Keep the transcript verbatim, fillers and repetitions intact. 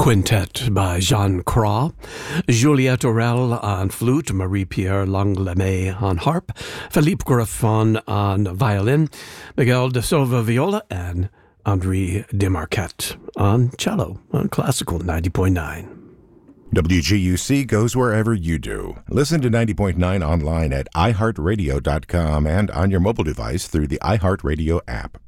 Quintet by Jean Craw, Juliette Aurel on flute, Marie-Pierre Langlemay on harp, Philippe Griffon on violin, Miguel de Silva viola, and André Demarquette on cello on Classical ninety point nine. W G U C goes wherever you do. Listen to ninety point nine online at i heart radio dot com and on your mobile device through the iHeartRadio app.